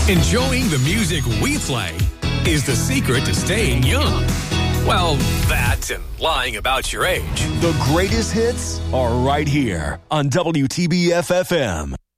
Enjoying the music we play is the secret to staying young. Well, that and lying about your age. The greatest hits are right here on WTBF-FM.